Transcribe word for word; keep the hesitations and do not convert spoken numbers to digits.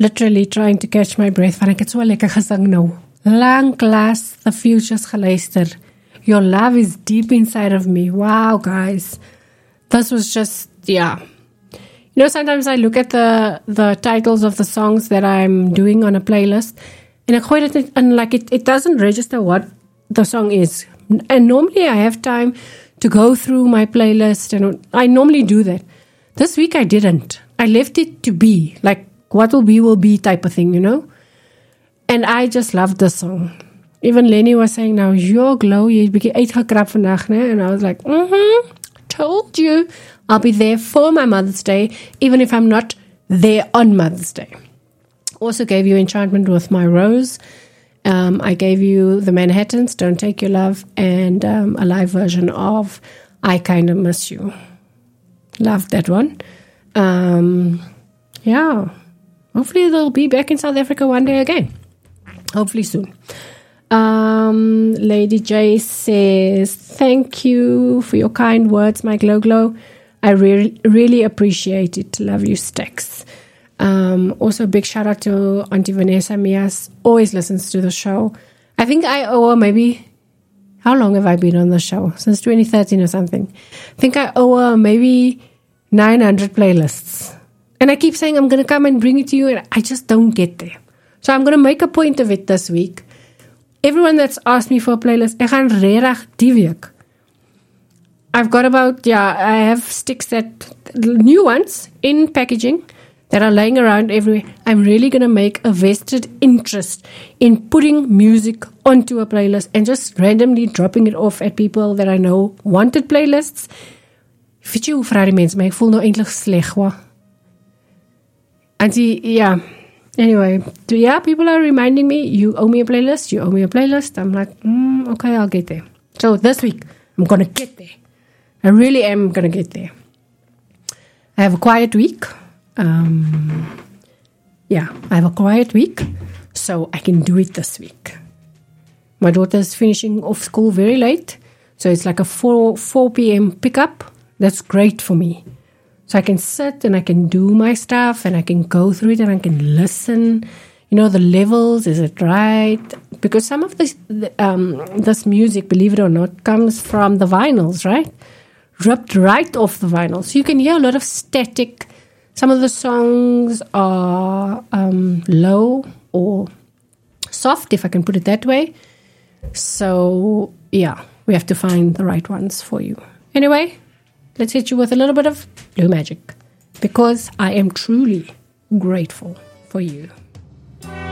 literally trying to catch my breath van ek het so lekker gesing nou. Lang Last, The Future's geluister. Your love is deep inside of me. Wow, guys. This was just, yeah. You know, sometimes I look at the the titles of the songs that I'm doing on a playlist, and I quite it, and like it, it doesn't register what the song is. And normally I have time to go through my playlist, and I normally do that. This week I didn't. I left it to be like what will be will be type of thing, you know. And I just loved the song. Even Lenny was saying, "Now your glow, you begin uitgekrap vandag, né?" And I was like, "Mm-hmm, told you." I'll be there for my Mother's Day, even if I'm not there on Mother's Day. Also gave you Enchantment with My Rose. Um, I gave you the Manhattans, Don't Take Your Love, and um, a live version of I Kinda Miss You. Loved that one. Um, yeah. Hopefully they'll be back in South Africa one day again. Hopefully soon. Um, Lady J says, thank you for your kind words, my Glow Glow. I really, really appreciate it. Love you, Stacks. Um, also, big shout out to Auntie Vanessa Mias. Always listens to the show. I think I owe her maybe, how long have I been on the show? Since twenty thirteen or something. I think I owe her maybe nine hundred playlists. And I keep saying I'm going to come and bring it to you, and I just don't get there. So I'm going to make a point of it this week. Everyone that's asked me for a playlist, ek gaan regtig die week. I've got about, yeah, I have sticks that, new ones in packaging that are laying around everywhere. I'm really going to make a vested interest in putting music onto a playlist and just randomly dropping it off at people that I know wanted playlists. Weet jy hoe vra die mens, maar ek voel nou eintlik sleg, wa? And die, yeah, anyway, yeah, people are reminding me, you owe me a playlist, you owe me a playlist. I'm like, mm, okay, I'll get there. So this week, I'm going to get there. I really am going to get there. I have a quiet week. Um, yeah, I have a quiet week, so I can do it this week. My daughter's finishing off school very late, so it's like a four, four p.m. pickup. That's great for me. So I can sit and I can do my stuff and I can go through it and I can listen. You know, the levels, is it right? Because some of this, um, this music, believe it or not, comes from the vinyls, right? Ripped right off the vinyl. So you can hear a lot of static. Some of the songs are um, low or soft, if I can put it that way. So, yeah, we have to find the right ones for you. Anyway, let's hit you with a little bit of Blue Magic, because I am truly grateful for you.